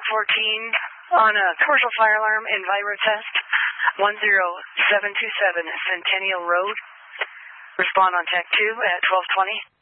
on a commercial fire alarm Enviro test, 10727 Centennial Road. Respond on TAC 2 at 1220.